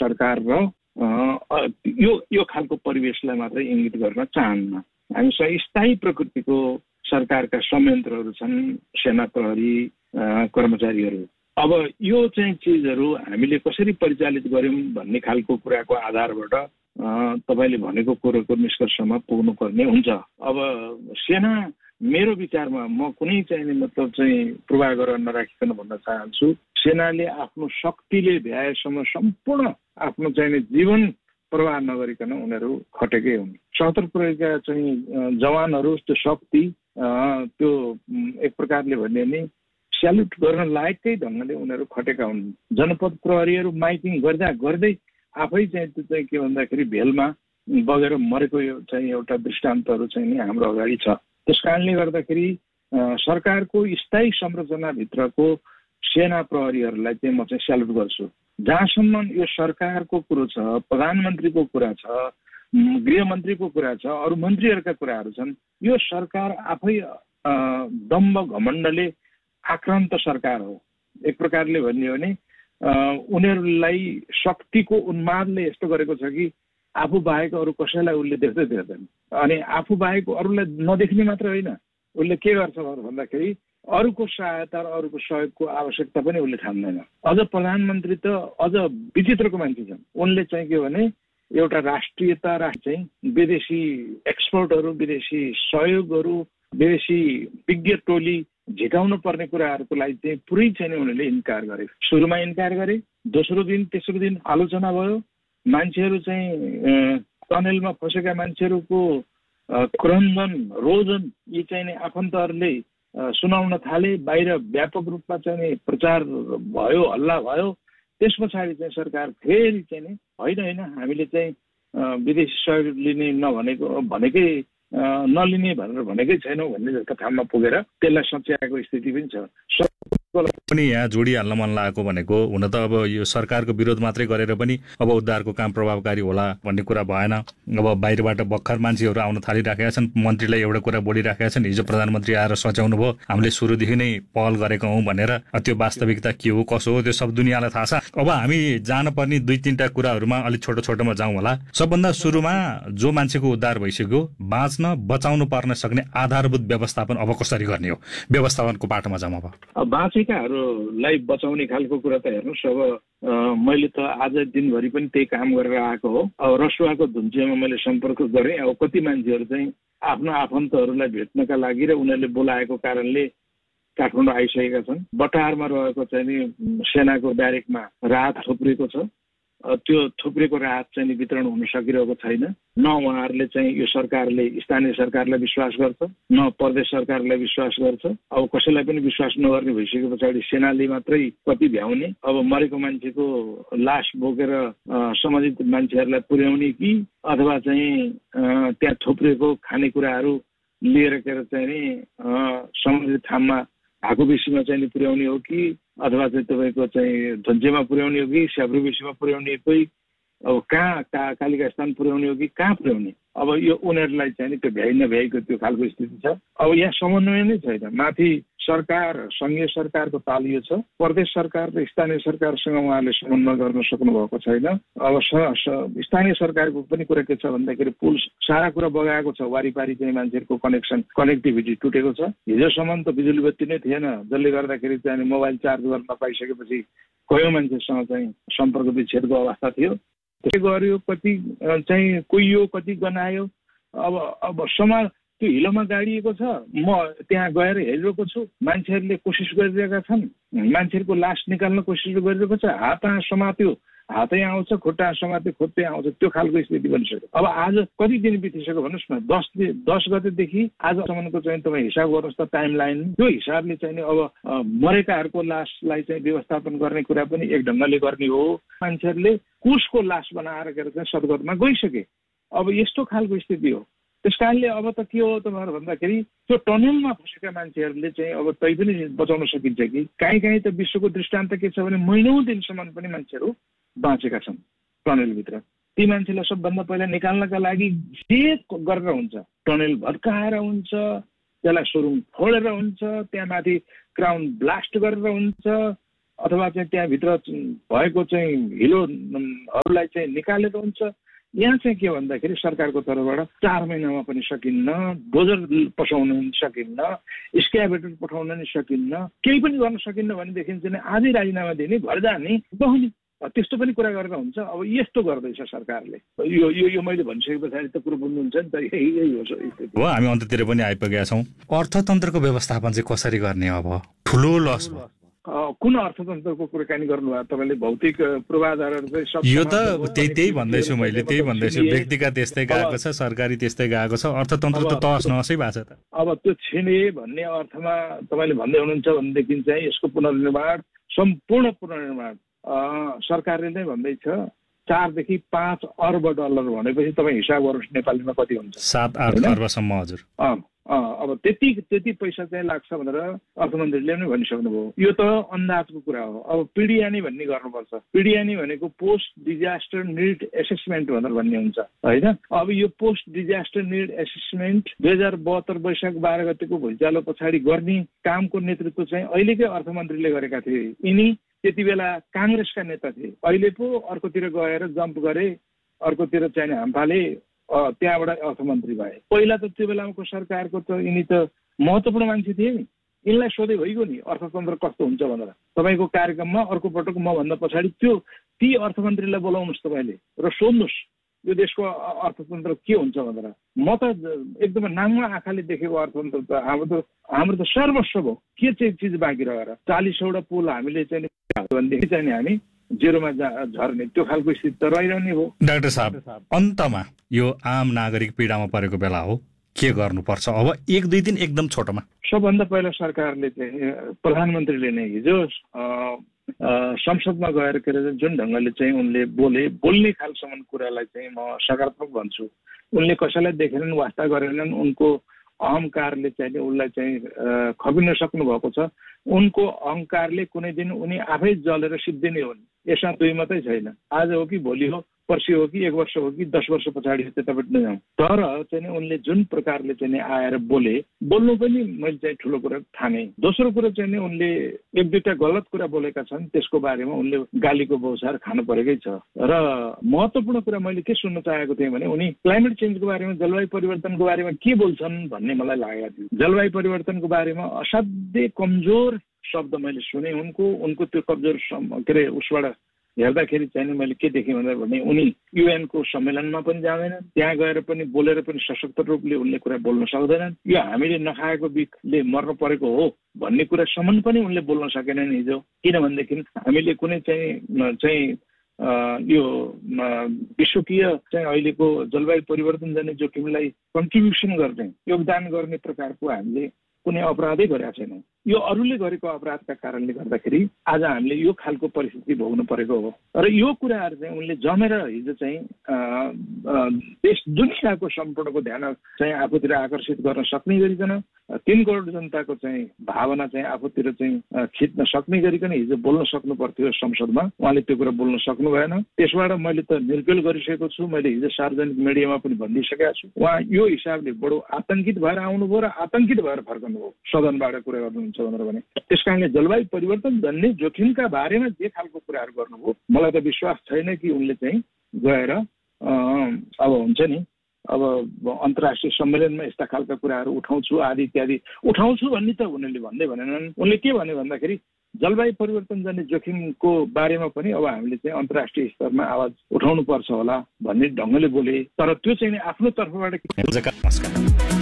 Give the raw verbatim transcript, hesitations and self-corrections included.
सरकार र यो यो खालको परिवेशलाई मात्रै इङ्गित गर्न चाहन्न। हामीसँग स्थायी प्रकृतिको सरकारका संयन्त्रहरू छन्, सेना प्रहरी कर्मचारीहरू। अब यो चाहिँ चिजहरू हामीले कसरी परिचालित गर्यौँ भन्ने खालको कुराको आधारबाट तपाईँले भनेको कुरोको निष्कर्षमा पुग्नुपर्ने हुन्छ। अब सेना मेरो विचारमा म कुनै चाहिँ मतलब चाहिँ पूर्वाग्रह गरेर नराखिकन भन्न चाहन्छु, सेनाले आफ्नो शक्तिले भ्याएसम्म सम्पूर्ण आफ्नो चाहिँ जीवन प्रवाह नगरिकन उनीहरू खटेकै हुन्। सशस्त्र प्रहरीका चाहिँ जवानहरू त्यो शक्ति त्यो एक प्रकारले भन्यो भने स्याल्युट गर्न लायकै ढङ्गले उनीहरू खटेका हुन्। जनपद प्रहरीहरू माइकिङ गर्दा गर्दै आफै चाहिँ त्यो चाहिँ के भन्दाखेरि भेलमा बगेर मरेको चाहिँ एउटा दृष्टान्तहरू चाहिँ नि हाम्रो अगाडि छ। त्यस कारणले गर्दाखेरि सरकारको स्थायी संरचनाभित्रको सेना प्रहरीहरूलाई चाहिँ म चाहिँ स्याल्युट गर्छु। जहाँसम्म यो सरकारको कुरो छ, प्रधानमन्त्रीको कुरा छ, गृहमन्त्रीको कुरा छ, अरू मन्त्रीहरूका कुराहरू छन्, यो सरकार आफै दम्भ घमण्डले आक्रान्त सरकार हो। एक प्रकारले भन्यो भने उनीहरूलाई शक्तिको उन्मादले यस्तो गरेको छ कि आफू बाहेक अरू कसैलाई उसले देख्दै देख्दैन। अनि आफू बाहेक अरूलाई नदेख्ने मात्र होइन, उसले के गर्छ भन्दाखेरि अरूको सहायता र अरूको सहयोगको आवश्यकता पनि उसले ठान्दैन। अझ प्रधानमन्त्री त अझ विचित्रको मान्छे छन्। उनले चाहिँ के भने एउटा राष्ट्रियता चाहिँ विदेशी एक्सपर्टहरू, विदेशी सहयोगहरू, विदेशी विज्ञ टोली झिकाउनु पर्ने कुराहरूको लागि चाहिँ पुरै चाहिँ उनीहरूले इन्कार गरे। सुरुमा इन्कार गरे, दोस्रो दिन तेस्रो दिन आलोचना भयो। मान्छेहरू चाहिँ टनेलमा फसेका मान्छेहरूको क्रन्दन रोदन यी चाहिँ आफन्तहरूले सुनाउन थाले। बाहिर व्यापक रूपमा चाहिँ प्रचार भयो, हल्ला भयो। त्यस पछाडि चाहिँ सरकार फेरि चाहिँ होइन होइन हामीले चाहिँ विदेशी सहयोग लिने नभनेको भनेकै नलिने भनेर भनेकै छैनौँ भन्ने जस्तो ठाउँमा पुगेर त्यसलाई सच्याएको स्थिति पनि छ। पनि यहाँ जोडिहाल्न मन लागेको भनेको हुन त अब यो सरकारको विरोध मात्रै गरेर पनि अब उद्धारको काम प्रभावकारी होला भन्ने कुरा भएन। अब बाहिरबाट भर्खर मान्छेहरू आउन थालिराखेका छन्, मन्त्रीलाई एउटा कुरा बोलिराखेका छन्, हिजो प्रधानमन्त्री आएर सच्याउनु भयो, हामीले सुरुदेखि नै पहल गरेका हौँ भनेर। त्यो वास्तविकता के हो कसो हो त्यो सब दुनियाँलाई थाहा छ। अब हामी जानुपर्ने दुई तिनवटा कुराहरूमा अलिक छोटो छोटोमा जाउँ होला। सबभन्दा सुरुमा जो मान्छेको उद्धार भइसक्यो, बाँच्न बचाउनु पर्न सक्ने आधारभूत व्यवस्थापन अब कसरी गर्ने हो, व्यवस्थापनको बाटोमा जाउँ। अब बाँचेकाहरूलाई बचाउने खालको कुरा त हेर्नुहोस्, अब मैले त आज दिनभरि पनि त्यही काम गरेर आएको हो। अब रसुवाको धुन्चेमा मैले सम्पर्क गरेँ। अब कति मान्छेहरू चाहिँ आफ्नो आफन्तहरूलाई भेट्नका लागि र उनीहरूले बोलाएको कारणले काठमाडौँ आइसकेका छन्। बटारमा रहेको चाहिँ नि सेनाको ब्यारेकमा राहत थुप्रेको छ। त्यो थुप्रेको राहत चाहिँ वितरण हुन सकिरहेको छैन। न उहाँहरूले चाहिँ यो सरकारले स्थानीय सरकारलाई विश्वास गर्छ, न प्रदेश सरकारलाई विश्वास गर्छ। अब कसैलाई पनि विश्वास नगर्ने भइसके पछाडि सेनाले मात्रै कति भ्याउने। अब मरेको मान्छेको लास बोकेर सम्बन्धित मान्छेहरूलाई पुर्याउने कि अथवा चाहिँ त्यहाँ थुप्रेको खानेकुराहरू लिएर के चाहिँ नि सम्बन्धित ठाउँमा भाको बेसीमा चाहिँ पुर्याउने हो कि अथवा चाहिँ तपाईँको चाहिँ धन्जेमा पुर्याउने हो कि स्याब्रो बेसीमा पुर्याउने हो कि अब कहाँ कहाँ कालिका स्थान पुर्याउने हो कि कहाँ पुर्याउने। अब यो उनीहरूलाई चाहिँ त्यो भ्याइ नभ्याइको त्यो खालको स्थिति छ। अब यहाँ समन्वय नै छैन। माथि सरकार सङ्घीय सरकारको तालियो छ, प्रदेश सरकार र स्थानीय सरकारसँग उहाँहरूले समन्वय गर्न सक्नु भएको छैन। अब स्थानीय सरकारको पनि कुरा के छ भन्दाखेरि पुल सारा कुरा बगाएको छ, वारिपारि चाहिँ मान्छेहरूको कनेक्सन कनेक्टिभिटी टुटेको छ। हिजोसम्म त बिजुली बत्ती नै थिएन, जसले गर्दाखेरि चाहिँ मोबाइल चार्ज गर्न नपाइसकेपछि कयौँ मान्छेसँग चाहिँ सम्पर्क विच्छेदको अवस्था थियो। के गर्यो, कति चाहिँ कुहियो, कति गनायो। अब अब समाज त्यो हिलोमा गाडिएको छ। म त्यहाँ गएर हेरिरहेको छु, मान्छेहरूले कोसिस गरिरहेका छन्, मान्छेहरूको लास निकाल्न कोसिस गरिरहेको छ। हात समात्यो हातै आउँछ, खुट्टा समात्यो खुट्टै आउँछ, त्यो खालको स्थिति बनिसक्यो। अब आज कति दिन बितिसक्यो भन्नुहोस् न, दस दस गतेदेखि आजसम्मको चाहिँ तपाईँ हिसाब गर्नुहोस् त टाइम लाइन। त्यो हिसाबले चाहिँ अब मरेकाहरूको लासलाई चाहिँ व्यवस्थापन गर्ने कुरा पनि एक ढङ्गले गर्ने हो। मान्छेहरूले कुसको लास बनाएर चाहिँ सद्गतमा गइसके। अब यस्तो खालको स्थिति हो। त्यस कारणले अब त के हो त भन्दाखेरि त्यो टनेलमा फसेका मान्छेहरूले चाहिँ अब तै पनि बचाउन सकिन्छ कि? काहीँ काहीँ त विश्वको दृष्टान्त के छ भने महिनौँ दिनसम्म पनि मान्छेहरू बाँचेका छन् टनेलभित्र। ती मान्छेलाई सबभन्दा पहिला निकाल्नका लागि जे गरेर हुन्छ, टनेल भत्काएर हुन्छ, त्यसलाई सुरुङ फोडेर हुन्छ, त्यहाँ माथि क्राउन ब्लास्ट गरेर हुन्छ, अथवा चाहिँ त्यहाँभित्र भएको चाहिँ हिलोहरूलाई चाहिँ निकालेर हुन्छ। यहाँ चाहिँ के भन्दाखेरि सरकारको तर्फबाट चार महिनामा पनि सकिन्न, डोजर पठाउन पनि सकिन्न, स्क्याभेटर पठाउन पनि सकिन्न, केही पनि गर्न सकिन्न भनेदेखि चाहिँ आजै राजीनामा दिने, घर जाने, बस्ने, त्यस्तो पनि कुरा गरेर हुन्छ। अब यस्तो गर्दैछ सरकारले। यो यो यो मैले भनिसके पछाडि त कुरो बुझ्नुहुन्छ नि त, यही यही हो स्थिति हो। हामी अन्त्यतिर पनि आइपुगेका छौँ। अर्थतन्त्रको व्यवस्थापन चाहिँ कसरी गर्ने? अब ठुलो लस कुन अर्थतन्त्रको कुराकानी गर्नुभयो तपाईँले? भौतिक पूर्वाधारहरू चाहिँ सब यो त त्यही त्यही भन्दैछु मैले, त्यही भन्दैछु। व्यक्तिका त्यस्तै गएको छ, सरकारी त्यस्तै गएको छ, अर्थतन्त्र त तहस नहसै भएको छ त। अब त्यो छिने भन्ने अर्थमा तपाईँले भन्दै हुनुहुन्छ भनेदेखि चाहिँ यसको पुनर्निर्माण, सम्पूर्ण पुनर्निर्माण सरकारले नै भन्दैछ चारदेखि पाँच अर्ब डलर भनेपछि तपाईँ हिसाब गर्नुहोस् नेपालीमा कति हुन्छ? सात आठ अर्बसम्म। हजुर। अब त्यति त्यति पैसा चाहिँ लाग्छ भनेर अर्थमन्त्रीले पनि भनिसक्नुभयो। यो त अन्दाजको कुरा हो। अब पिडियानी भन्ने गर्नुपर्छ। पिडियानी भनेको पोस्ट डिजास्टर निड एसेसमेन्ट भनेर भन्ने हुन्छ होइन। अब यो पोस्ट डिजास्टर निड एसेसमेन्ट दुई हजार बहत्तर वैशाख बाह्र गतिको भुइँचालो पछाडि गर्ने कामको नेतृत्व चाहिँ अहिलेकै अर्थमन्त्रीले गरेका थिए। यिनी त्यति बेला काङ्ग्रेसका नेता थिए। अहिले पो अर्कोतिर गएर जम्प गरे, अर्कोतिर चाहिँ हाम्फाले त्यहाँबाट अर्थमन्त्री भए। पहिला त त्यो बेलाको सरकारको त यिनी त महत्त्वपूर्ण मान्छे थिए नि। यिनलाई सोधे भइगयो नि अर्थतन्त्र कस्तो हुन्छ भनेर। तपाईँको कार्यक्रममा अर्को पटक मभन्दा पछाडि त्यो ती अर्थमन्त्रीलाई बोलाउनुहोस् तपाईँले र सोध्नुहोस् यो देशको अर्थतन्त्र के हुन्छ भनेर। म त एकदमै नाङ्गो आँखाले देखेको अर्थतन्त्र त हाम्रो त हाम्रो त सर्वस्व हो। के चाहिँ चिज बाँकी रहेर चालिसवटा पुल हामीले चाहिँ भनेदेखि चाहिँ हामी जेरोमा झर्ने त्यो खालको स्थिति त रहिरहने हो। डाक्टर साहब, अन्तमा यो आम नागरिक पीडामा परेको बेला हो, के गर्नुपर्छ अब? एक दुई दिन एकदम छोटोमा। सबभन्दा पहिला सरकारले चाहिँ प्रधानमन्त्रीले नै हिजो संसदमा गएर के अरे जुन ढङ्गले चाहिँ उनले बोले, बोल्ने खालसम्म कुरालाई चाहिँ म सकारात्मक भन्छु। उनले कसैलाई देखेनन्, वास्ता गरेनन्, उनको अहङ्कारले चाहिँ उसलाई चाहिँ खपिन सक्नु भएको छ। उनको अहङ्कारले कुनै दिन उनी आफै जलेर सिद्धिने हुन्। यसमा दुई मात्रै छैन। आज हो कि भोलि हो, पर्सि हो कि एक वर्ष हो कि दस वर्ष पछाडि त्यतापट्टि जाउँ। तर चाहिँ उनले जुन प्रकारले चाहिँ आएर बोले, बोल्नु पनि मैले चाहिँ ठुलो कुरा ठाने। दोस्रो कुरो चाहिँ उनले एक दुईवटा गलत कुरा बोलेका छन्, त्यसको बारेमा उनले गालीको बौछार खानु परेकै छ। र महत्त्वपूर्ण कुरा मैले के सुन्न चाहेको थिएँ भने उनी क्लाइमेट चेन्जको बारेमा, जलवायु परिवर्तनको बारेमा के बोल्छन् भन्ने मलाई लागेको थियो। जलवायु परिवर्तनको बारेमा असाध्यै कमजोर शब्द मैले सुने उनको। उनको त्यो कमजोर के अरे उसबाट हेर्दाखेरि चाहिँ मैले के देखेँ भनेर भने उनी युएनको सम्मेलनमा पनि जाँदैनन्, त्यहाँ गएर पनि बोलेर पनि सशक्त रूपले उनले कुरा बोल्न सक्दैनन्। यो हामीले नखाएको बिखले मर्न परेको हो भन्ने कुरासम्म पनि उनले बोल्न सकेनन् हिजो। किनभनेदेखि हामीले कुनै चाहिँ चाहिँ यो विश्वकीय चाहिँ अहिलेको जलवायु परिवर्तन जाने जोखिमलाई कन्ट्रिब्युसन गर्ने, योगदान गर्ने प्रकारको हामीले कुनै अपराधै गरेका छैनौँ। यो अरूले गरेको अपराधका कारणले गर्दाखेरि आज हामीले यो खालको परिस्थिति भोग्नु परेको हो। र यो कुराहरू चाहिँ उनले जमेर हिजो चाहिँ देश दुनियाँको सम्पूर्णको ध्यान चाहिँ आफूतिर आकर्षित गर्न सक्ने गरिकन, तीन करोड जनताको चाहिँ भावना चाहिँ आफूतिर चाहिँ खिच्न सक्ने गरिकन हिजो बोल्न सक्नु पर्थ्यो संसदमा। उहाँले त्यो कुरा बोल्न सक्नु भएन। त्यसबाट मैले त निर्गुल गरिसकेको छु। मैले हिजो सार्वजनिक मिडियामा पनि भनिदिइसकेको छु। उहाँ यो हिसाबले बडो आतंकित भएर आउनुभयो र आतंकित भएर फर्कनुभयो सदनबाट कुरा गर्नुहुन्छ भनेर भने। त्यस कारणले जलवायु परिवर्तन जन्ने जोखिमका बारेमा जे खालको कुराहरू गर्नुभयो, मलाई त विश्वास छैन कि उनले चाहिँ गएर अब हुन्छ नि अब अन्तर्राष्ट्रिय सम्मेलनमा यस्ता खालका कुराहरू उठाउँछु आदि इत्यादि उठाउँछु भन्ने त उनीहरूले भन्दै भनेनन्। उनले के भन्यो भन्दाखेरि जलवायु परिवर्तन जाने जोखिमको बारेमा पनि अब हामीले चाहिँ अन्तर्राष्ट्रिय स्तरमा आवाज उठाउनु पर्छ होला भन्ने ढङ्गले बोले। तर त्यो चाहिँ आफ्नो तर्फबाट